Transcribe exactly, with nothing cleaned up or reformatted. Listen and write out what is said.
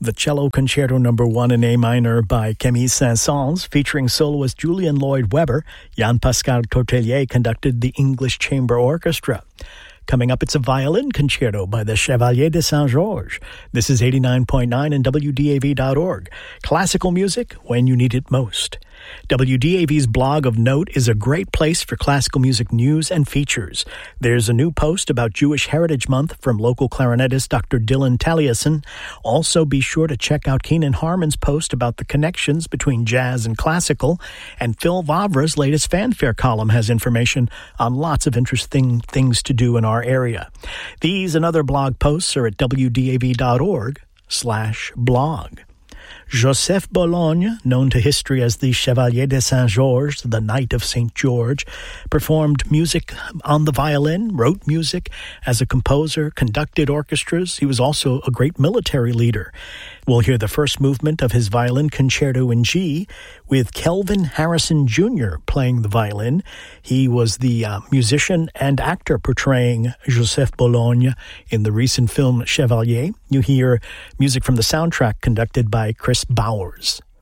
The Cello Concerto Number One in A minor by Camille Saint-Saëns, featuring soloist Julian Lloyd Webber. Jean-Pascal Tortelier conducted the English Chamber Orchestra. Coming up, it's a violin concerto by the Chevalier de Saint-Georges. This is eighty-nine point nine and W D A V dot org. Classical music when you need it most. W D A V's blog of note is a great place for classical music news and features. There's a new post about Jewish Heritage Month from local clarinetist Doctor Dylan Taliesin. Also, be sure to check out Keenan Harmon's post about the connections between jazz and classical. And Phil Vavra's latest fanfare column has information on lots of interesting things to do in our area. These and other blog posts are at W D A V dot org slash blog. Joseph Bologne, known to history as the Chevalier de Saint-Georges, the Knight of Saint George, performed music on the violin, wrote music as a composer, conducted orchestras. He was also a great military leader. We'll hear the first movement of his violin concerto in G with Kelvin Harrison Junior playing the violin. He was the uh, musician and actor portraying Joseph Bologne in the recent film Chevalier. You hear music from the soundtrack conducted by Chris Bowers.